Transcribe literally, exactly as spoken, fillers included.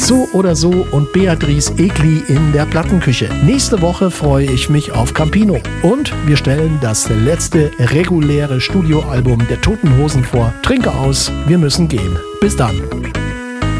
So oder so und Beatrice Egli in der Plattenküche. Nächste Woche freue ich mich auf Campino. Und wir stellen das letzte reguläre Studioalbum der Toten Hosen vor. Trinke aus, wir müssen gehen. Bis dann.